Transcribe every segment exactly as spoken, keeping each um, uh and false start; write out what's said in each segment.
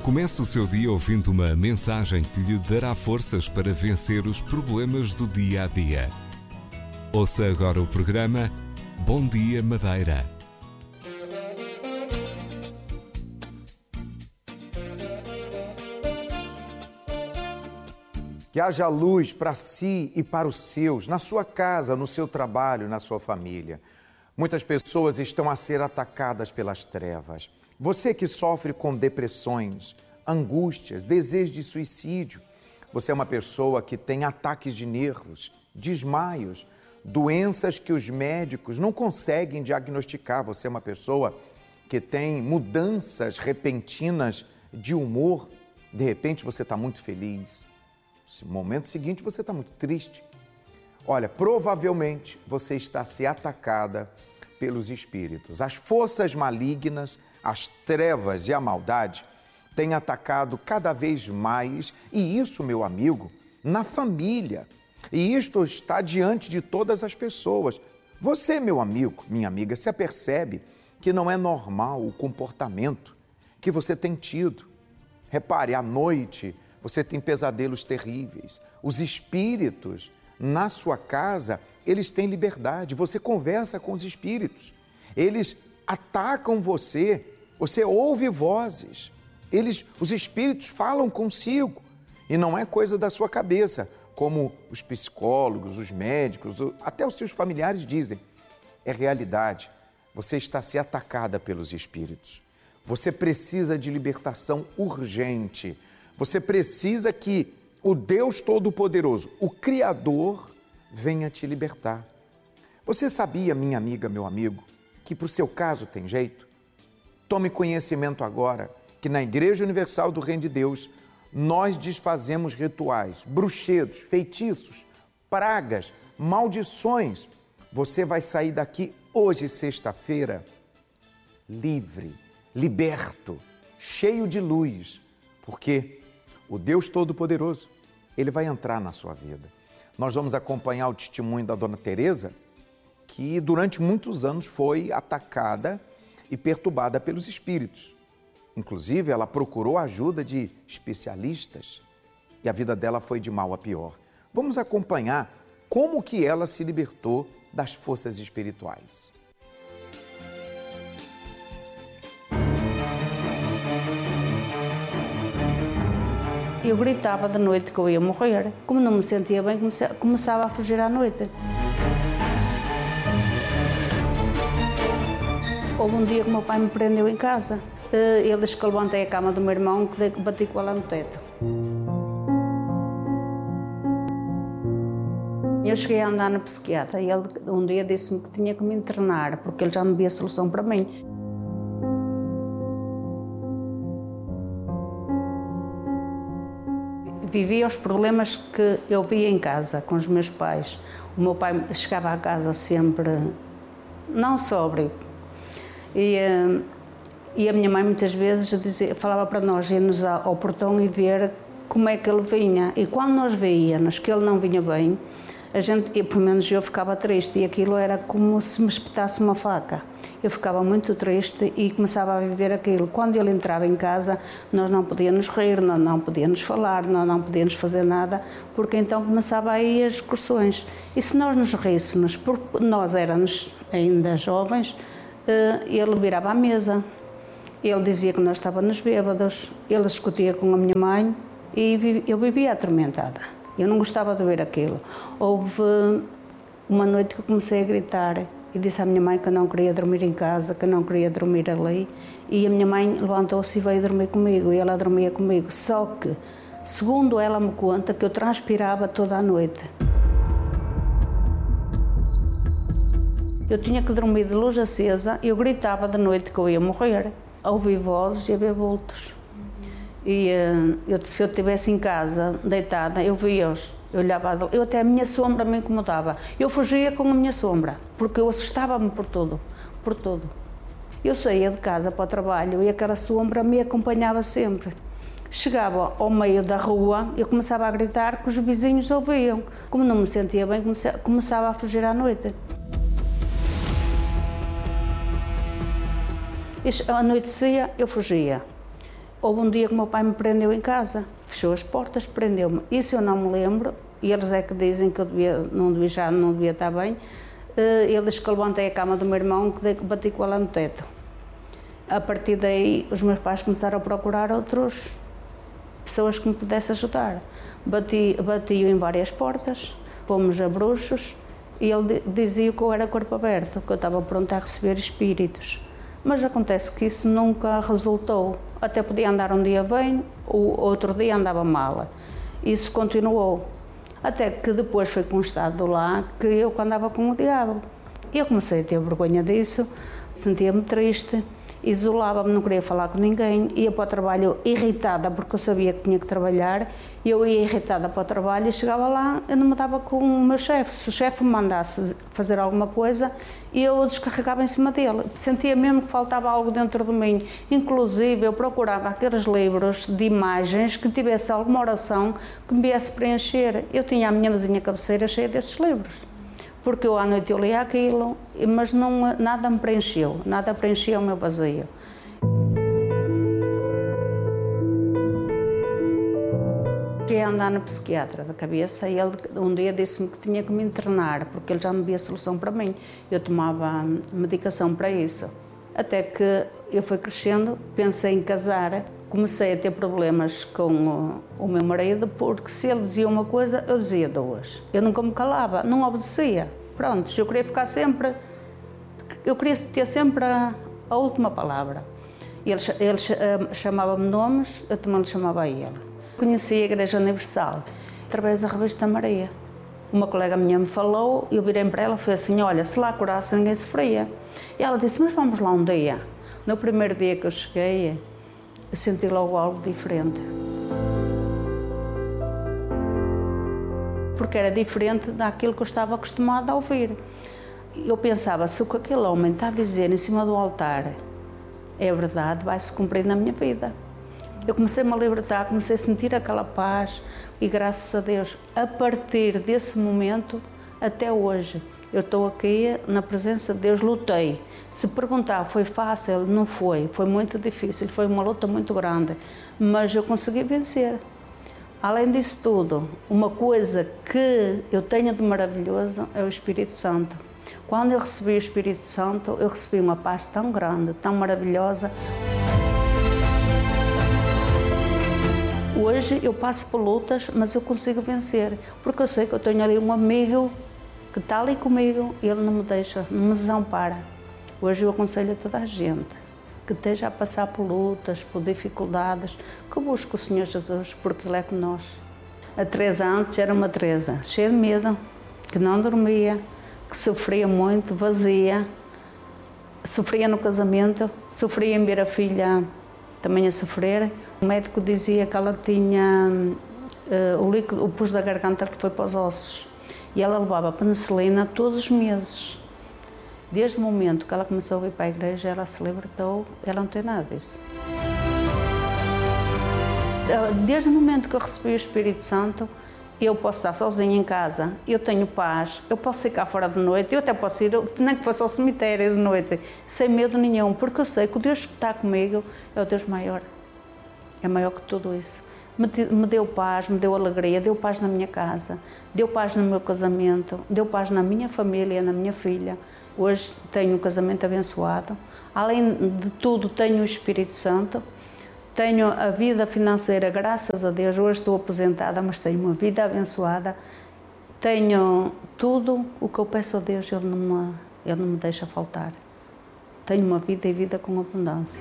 Comece o seu dia ouvindo uma mensagem que lhe dará forças para vencer os problemas do dia a dia. Ouça agora o programa Bom Dia Madeira. Que haja luz para si e para os seus, na sua casa, no seu trabalho, na sua família. Muitas pessoas estão a ser atacadas pelas trevas. Você que sofre com depressões, angústias, desejo de suicídio. Você é uma pessoa que tem ataques de nervos, desmaios, doenças que os médicos não conseguem diagnosticar. Você é uma pessoa que tem mudanças repentinas de humor. De repente você está muito feliz. No momento seguinte você está muito triste. Olha, provavelmente você está se atacada pelos espíritos. As forças malignas, as trevas e a maldade têm atacado cada vez mais, e isso, meu amigo, na família. E isto está diante de todas as pessoas. Você, meu amigo, minha amiga, se apercebe que não é normal o comportamento que você tem tido. Repare, à noite você tem pesadelos terríveis. Os espíritos na sua casa, eles têm liberdade. Você conversa com os espíritos. Eles atacam você. Você ouve vozes. Eles, os espíritos falam consigo. E não é coisa da sua cabeça, como os psicólogos, os médicos, até os seus familiares dizem. É realidade. Você está se atacada pelos espíritos. Você precisa de libertação urgente. Você precisa que o Deus Todo-Poderoso, o Criador, venha te libertar. Você sabia, minha amiga, meu amigo, que para o seu caso tem jeito? Tome conhecimento agora que na Igreja Universal do Reino de Deus nós desfazemos rituais, bruxedos, feitiços, pragas, maldições. Você vai sair daqui hoje, sexta-feira, livre, liberto, cheio de luz, porque o Deus Todo-Poderoso, Ele vai entrar na sua vida. Nós vamos acompanhar o testemunho da Dona Teresa, que durante muitos anos foi atacada e perturbada pelos espíritos. Inclusive, ela procurou a ajuda de especialistas e a vida dela foi de mal a pior. Vamos acompanhar como que ela se libertou das forças espirituais. Eu gritava de noite que eu ia morrer. Como não me sentia bem, começava a fugir à noite. Houve um dia que o meu pai me prendeu em casa. Ele disse que eu levantei a cama do meu irmão e que bati com ela no teto. Eu cheguei a andar na psiquiatra e ele um dia disse-me que tinha que me internar, porque ele já não via solução para mim. Vivia os problemas que eu via em casa, com os meus pais. O meu pai chegava à casa sempre, não sóbrio. E, e a minha mãe muitas vezes dizia, falava para nós irmos ao portão e ver como é que ele vinha. E quando nós veíamos que ele não vinha bem, a gente, e pelo menos eu ficava triste, e aquilo era como se me espetasse uma faca. Eu ficava muito triste e começava a viver aquilo. Quando ele entrava em casa, nós não podíamos rir, nós não podíamos falar, nós não podíamos fazer nada, porque então começava aí as discussões. E se nós nos ríssemos, porque nós éramos ainda jovens, ele virava à mesa, ele dizia que nós estávamos bêbados, ele discutia com a minha mãe e eu vivia atormentada. Eu não gostava de ver aquilo. Houve uma noite que eu comecei a gritar e disse à minha mãe que eu não queria dormir em casa, que eu não queria dormir ali. E a minha mãe levantou-se e veio dormir comigo, e ela dormia comigo. Só que, segundo ela me conta, que eu transpirava toda a noite. Eu tinha que dormir de luz acesa e eu gritava de noite que eu ia morrer. Ouvi vozes e a ver vultos. E eu, se eu estivesse em casa, deitada, eu via-os, eu olhava, eu até a minha sombra me incomodava. Eu fugia com a minha sombra, porque eu assustava-me por tudo, por tudo. Eu saía de casa para o trabalho e aquela sombra me acompanhava sempre. Chegava ao meio da rua, eu começava a gritar que os vizinhos ouviam. Como não me sentia bem, começava a fugir à noite. E anoitecia, eu fugia. Houve um dia que o meu pai me prendeu em casa, fechou as portas, prendeu-me. Isso eu não me lembro, e eles é que dizem que eu devia, não devia, já não devia estar bem. Ele diz que eu levantei a cama do meu irmão, que bati com ela no teto. A partir daí, os meus pais começaram a procurar outras pessoas que me pudessem ajudar. Bati, bati-o em várias portas, fomos a bruxos, e ele dizia que eu era corpo aberto, que eu estava pronta a receber espíritos. Mas acontece que isso nunca resultou. Até podia andar um dia bem, o outro dia andava mal. Isso continuou. Até que depois foi constado lá que eu andava com o diabo. Eu comecei a ter vergonha disso, sentia-me triste, isolava-me, não queria falar com ninguém, ia para o trabalho irritada porque eu sabia que tinha que trabalhar, e eu ia irritada para o trabalho e chegava lá, eu não me dava com o meu chefe. Se o chefe me mandasse fazer alguma coisa, eu descarregava em cima dele. Sentia mesmo que faltava algo dentro de mim. Inclusive, eu procurava aqueles livros de imagens que tivesse alguma oração que me viesse preencher. Eu tinha a minha mesinha cabeceira cheia desses livros. Porque eu à noite eu lia aquilo, mas não, nada me preencheu, nada preenchia o meu vazio. Cheguei a andar no psiquiatra da cabeça e ele um dia disse-me que tinha que me internar, porque ele já não via solução para mim. Eu tomava medicação para isso. Até que eu fui crescendo, pensei em casar, comecei a ter problemas com o, o meu marido, porque se ele dizia uma coisa, eu dizia duas. Eu nunca me calava, não obedecia. Pronto, eu queria ficar sempre, eu queria ter sempre a, a última palavra. Ele, ele chamava-me nomes, eu também lhe chamava a ele. Conheci a Igreja Universal através da Revista Maria. Uma colega minha me falou, eu virei para ela e falei assim, olha, se lá curasse ninguém sofria. E ela disse, mas vamos lá um dia. No primeiro dia que eu cheguei, eu senti logo algo diferente. Porque era diferente daquilo que eu estava acostumada a ouvir. Eu pensava, se o que aquele homem está a dizer em cima do altar é verdade, vai se cumprir na minha vida. Eu comecei a me libertar, comecei a sentir aquela paz e, graças a Deus, a partir desse momento até hoje, eu estou aqui na presença de Deus, lutei. Se perguntar, foi fácil? Não foi, foi muito difícil, foi uma luta muito grande, mas eu consegui vencer. Além disso tudo, uma coisa que eu tenho de maravilhoso é o Espírito Santo. Quando eu recebi o Espírito Santo, eu recebi uma paz tão grande, tão maravilhosa. Hoje eu passo por lutas, mas eu consigo vencer, porque eu sei que eu tenho ali um amigo que está ali comigo e ele não me deixa, não me desampara. Hoje eu aconselho a toda a gente que esteja a passar por lutas, por dificuldades, que busque o Senhor Jesus, porque Ele é com nós. A Teresa antes era uma Teresa cheia de medo, que não dormia, que sofria muito, vazia, sofria no casamento, sofria em ver a filha também a sofrer. O médico dizia que ela tinha uh, o líquido, o pus da garganta que foi para os ossos, e ela levava penicilina todos os meses. Desde o momento que ela começou a vir para a igreja, ela se libertou, ela não tem nada disso. Desde o momento que eu recebi o Espírito Santo, eu posso estar sozinha em casa, eu tenho paz, eu posso ficar fora de noite, eu até posso ir, nem que fosse ao cemitério de noite, sem medo nenhum, porque eu sei que o Deus que está comigo é o Deus maior, é maior que tudo isso. Me, me deu paz, me deu alegria, deu paz na minha casa, deu paz no meu casamento, deu paz na minha família, na minha filha. Hoje tenho um casamento abençoado, além de tudo tenho o Espírito Santo. Tenho a vida financeira, graças a Deus, hoje estou aposentada, mas tenho uma vida abençoada. Tenho tudo o que eu peço a Deus, Ele não me, Ele não me deixa faltar. Tenho uma vida e vida com abundância.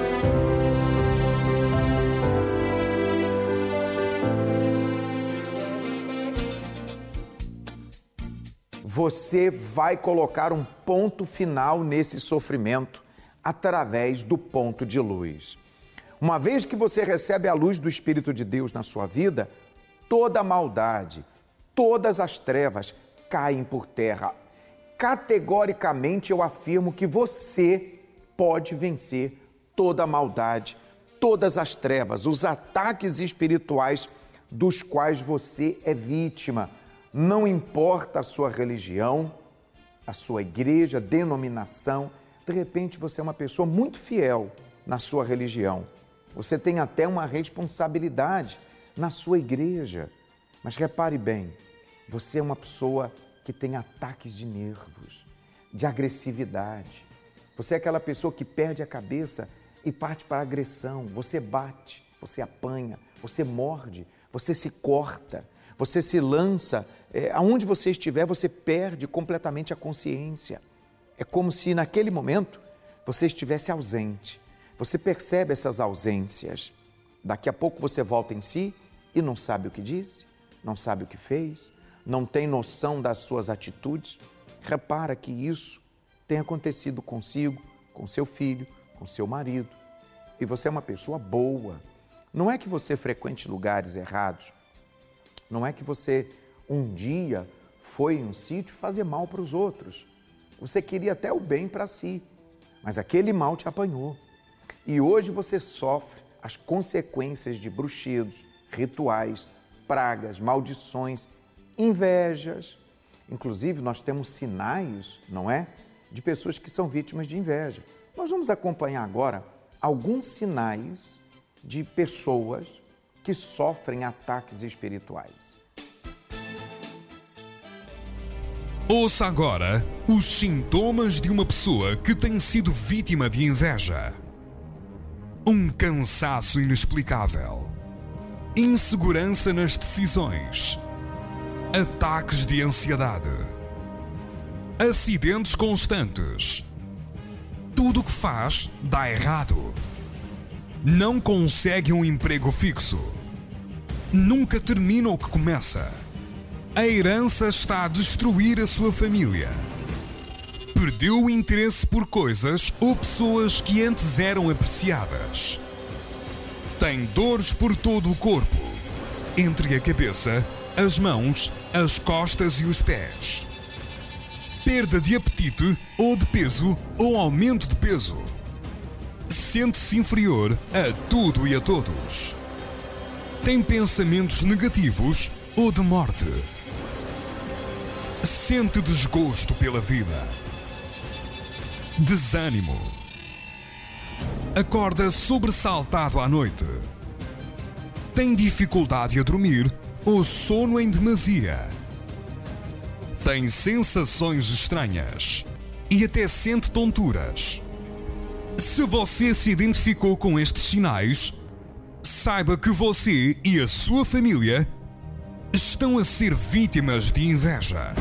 Você vai colocar um ponto final nesse sofrimento através do ponto de luz. Uma vez que você recebe a luz do Espírito de Deus na sua vida, toda a maldade, todas as trevas caem por terra. Categoricamente eu afirmo que você pode vencer toda a maldade, todas as trevas, os ataques espirituais dos quais você é vítima. Não importa a sua religião, a sua igreja, a denominação, de repente você é uma pessoa muito fiel na sua religião. Você tem até uma responsabilidade na sua igreja. Mas repare bem, você é uma pessoa que tem ataques de nervos, de agressividade. Você é aquela pessoa que perde a cabeça e parte para a agressão. Você bate, você apanha, você morde, você se corta, você se lança. É, aonde você estiver, você perde completamente a consciência. É como se naquele momento você estivesse ausente. Você percebe essas ausências. Daqui a pouco você volta em si e não sabe o que disse, não sabe o que fez, não tem noção das suas atitudes. Repara que isso tem acontecido consigo, com seu filho, com seu marido. E você é uma pessoa boa. Não é que você frequente lugares errados. Não é que você um dia foi em um sítio fazer mal para os outros. Você queria até o bem para si, mas aquele mal te apanhou. E hoje você sofre as consequências de bruxedos, rituais, pragas, maldições, invejas. Inclusive, nós temos sinais, não é? De pessoas que são vítimas de inveja. Nós vamos acompanhar agora alguns sinais de pessoas que sofrem ataques espirituais. Ouça agora os sintomas de uma pessoa que tem sido vítima de inveja. Um cansaço inexplicável, insegurança nas decisões, ataques de ansiedade, acidentes constantes. Tudo o que faz dá errado. Não consegue um emprego fixo. Nunca termina o que começa. A herança está a destruir a sua família. Perdeu o interesse por coisas ou pessoas que antes eram apreciadas. Tem dores por todo o corpo, entre a cabeça, as mãos, as costas e os pés. Perda de apetite ou de peso ou aumento de peso. Sente-se inferior a tudo e a todos. Tem pensamentos negativos ou de morte. Sente desgosto pela vida. Desânimo. Acorda sobressaltado à noite. Tem dificuldade a dormir ou sono em demasia. Tem sensações estranhas e até sente tonturas. Se você se identificou com estes sinais, saiba que você e a sua família estão a ser vítimas de inveja.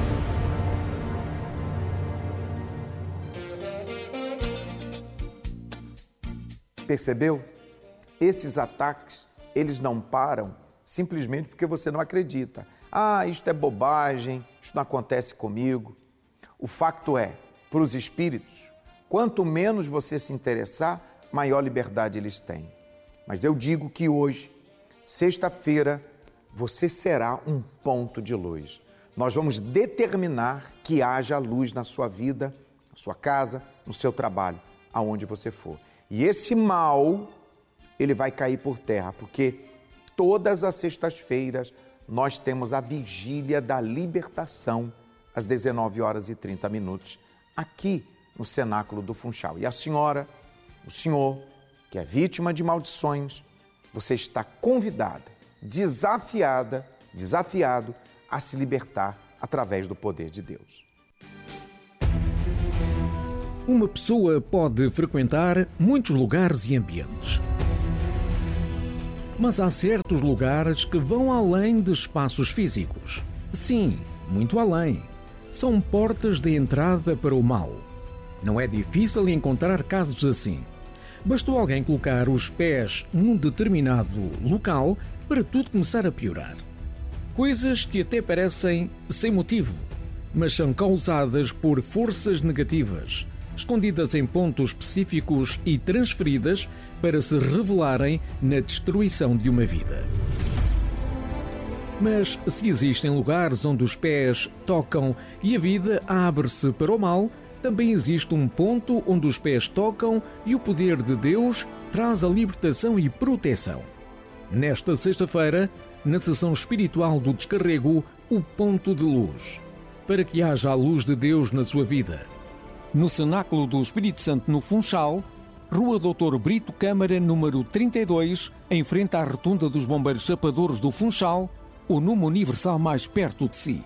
Percebeu? Esses ataques, eles não param simplesmente porque você não acredita. Ah, isto é bobagem, isto não acontece comigo. O facto é, para os espíritos, quanto menos você se interessar, maior liberdade eles têm. Mas eu digo que hoje, sexta-feira, você será um ponto de luz. Nós vamos determinar que haja luz na sua vida, na sua casa, no seu trabalho, aonde você for. E esse mal, ele vai cair por terra, porque todas as sextas-feiras nós temos a vigília da libertação às dezenove horas e trinta minutos, aqui no Cenáculo do Funchal. E a senhora, o senhor, que é vítima de maldições, você está convidada, desafiada, desafiado a se libertar através do poder de Deus. Uma pessoa pode frequentar muitos lugares e ambientes. Mas há certos lugares que vão além de espaços físicos. Sim, muito além. São portas de entrada para o mal. Não é difícil encontrar casos assim. Bastou alguém colocar os pés num determinado local para tudo começar a piorar. Coisas que até parecem sem motivo, mas são causadas por forças negativas, escondidas em pontos específicos e transferidas para se revelarem na destruição de uma vida. Mas se existem lugares onde os pés tocam e a vida abre-se para o mal, também existe um ponto onde os pés tocam e o poder de Deus traz a libertação e proteção. Nesta sexta-feira, na sessão espiritual do descarrego, o ponto de luz, para que haja a luz de Deus na sua vida. No Cenáculo do Espírito Santo no Funchal, Rua doutor Brito Câmara, número trinta e dois, em frente à Rotunda dos Bombeiros Chapadores do Funchal, o número universal mais perto de si.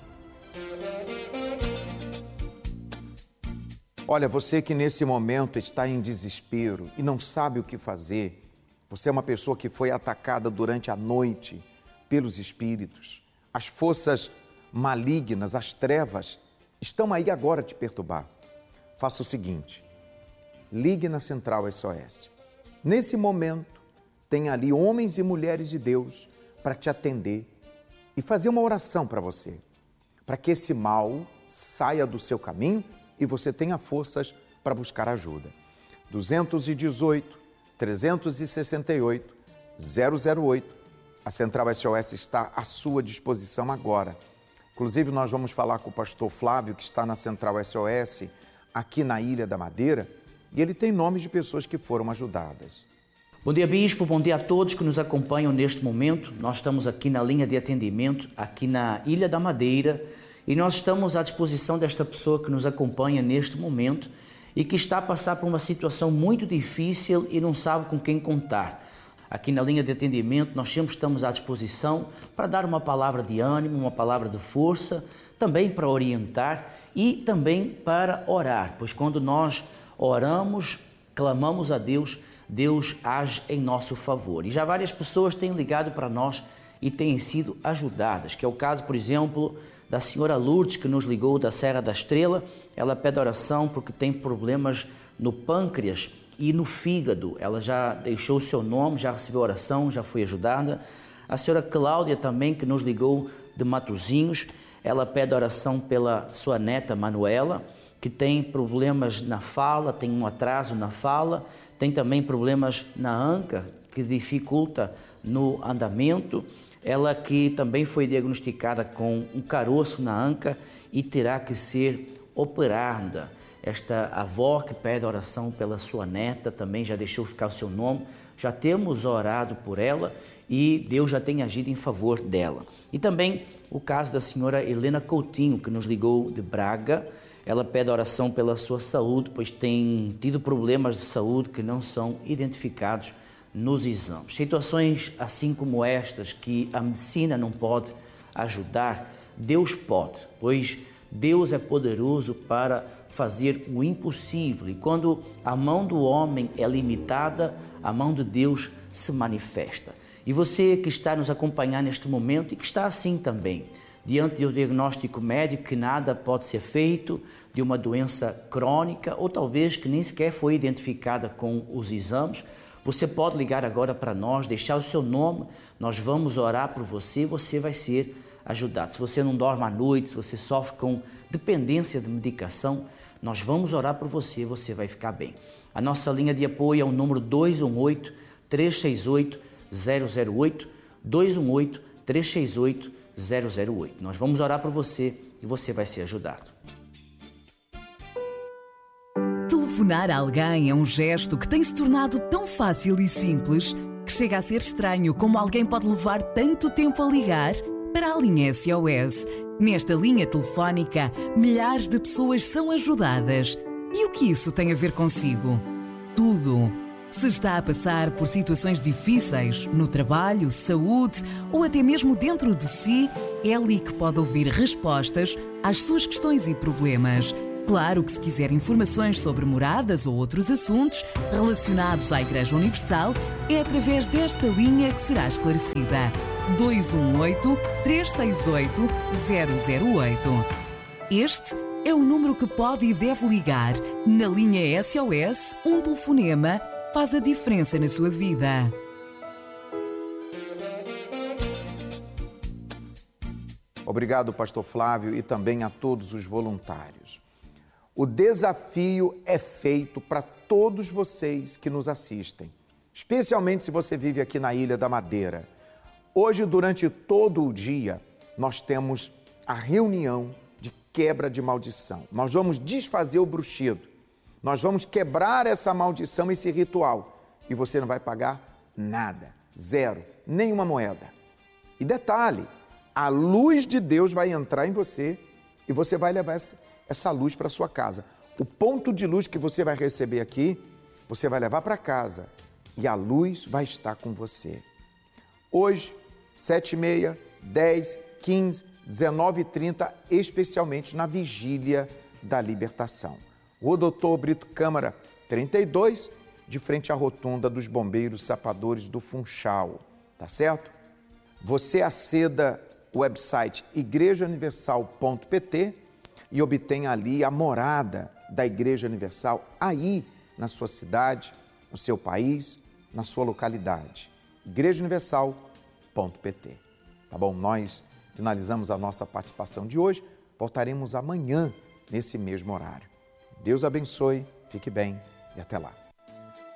Olha, você que nesse momento está em desespero e não sabe o que fazer, você é uma pessoa que foi atacada durante a noite pelos espíritos. As forças malignas, as trevas, estão aí agora te perturbar. Faça o seguinte, ligue na Central S O S. Nesse momento, tem ali homens e mulheres de Deus para te atender e fazer uma oração para você, para que esse mal saia do seu caminho e você tenha forças para buscar ajuda. dois um oito, três seis oito, zero zero oito. A Central S O S está à sua disposição agora. Inclusive, nós vamos falar com o pastor Flávio, que está na Central S O S, aqui na Ilha da Madeira, e ele tem nomes de pessoas que foram ajudadas. Bom dia, Bispo. Bom dia a todos que nos acompanham neste momento. Nós estamos aqui na linha de atendimento, aqui na Ilha da Madeira, e nós estamos à disposição desta pessoa que nos acompanha neste momento e que está a passar por uma situação muito difícil e não sabe com quem contar. Aqui na linha de atendimento, nós sempre estamos à disposição para dar uma palavra de ânimo, uma palavra de força, também para orientar e também para orar, pois quando nós oramos, clamamos a Deus, Deus age em nosso favor. E já várias pessoas têm ligado para nós e têm sido ajudadas, que é o caso, por exemplo, da senhora Lourdes, que nos ligou da Serra da Estrela. Ela pede oração porque tem problemas no pâncreas e no fígado. Ela já deixou o seu nome, já recebeu oração, já foi ajudada. A senhora Cláudia também, que nos ligou de Matosinhos, ela pede oração pela sua neta Manuela, que tem problemas na fala, tem um atraso na fala, tem também problemas na anca, que dificulta no andamento. Ela que também foi diagnosticada com um caroço na anca e terá que ser operada. Esta avó que pede oração pela sua neta, também já deixou ficar o seu nome, já temos orado por ela e Deus já tem agido em favor dela. E também o caso da senhora Helena Coutinho, que nos ligou de Braga. Ela pede oração pela sua saúde, pois tem tido problemas de saúde que não são identificados nos exames. Situações assim como estas, que a medicina não pode ajudar, Deus pode, pois Deus é poderoso para fazer o impossível. E quando a mão do homem é limitada, a mão de Deus se manifesta. E você que está nos acompanhando neste momento e que está assim também, diante do diagnóstico médico que nada pode ser feito, de uma doença crônica ou talvez que nem sequer foi identificada com os exames, você pode ligar agora para nós, deixar o seu nome, nós vamos orar por você, você vai ser ajudado. Se você não dorme à noite, se você sofre com dependência de medicação, nós vamos orar por você, você vai ficar bem. A nossa linha de apoio é o número dois um oito, três seis oito, zero zero oito, dois um oito, três seis oito, zero zero oito. Nós vamos orar por você e você vai ser ajudado. Telefonar a alguém é um gesto que tem se tornado tão fácil e simples que chega a ser estranho como alguém pode levar tanto tempo a ligar para a linha S O S. Nesta linha telefónica, milhares de pessoas são ajudadas. E o que isso tem a ver consigo? Tudo. Se está a passar por situações difíceis no trabalho, saúde ou até mesmo dentro de si, é ali que pode ouvir respostas às suas questões e problemas. Claro que se quiser informações sobre moradas ou outros assuntos relacionados à Igreja Universal, é através desta linha que será esclarecida. dois um oito, três seis oito, zero zero oito. Este é o número que pode e deve ligar. Na linha S O S, um telefonema faz a diferença na sua vida. Obrigado, pastor Flávio, e também a todos os voluntários. O desafio é feito para todos vocês que nos assistem, especialmente se você vive aqui na Ilha da Madeira. Hoje, durante todo o dia, nós temos a reunião de quebra de maldição. Nós vamos desfazer o bruxido. Nós vamos quebrar essa maldição, esse ritual. E você não vai pagar nada, zero, nenhuma moeda. E detalhe, a luz de Deus vai entrar em você e você vai levar essa, essa luz para sua casa. O ponto de luz que você vai receber aqui, você vai levar para casa e a luz vai estar com você. Hoje, sete e meia, dez, quinze, dezenove e trinta, especialmente na Vigília da Libertação. O doutor Brito Câmara, trinta e dois, de frente à rotunda dos Bombeiros Sapadores do Funchal, tá certo? Você aceda o website igreja universal ponto p t e obtenha ali a morada da Igreja Universal aí na sua cidade, no seu país, na sua localidade. igreja universal ponto p t. Tá bom? Nós finalizamos a nossa participação de hoje. Voltaremos amanhã nesse mesmo horário. Deus abençoe, fique bem e até lá.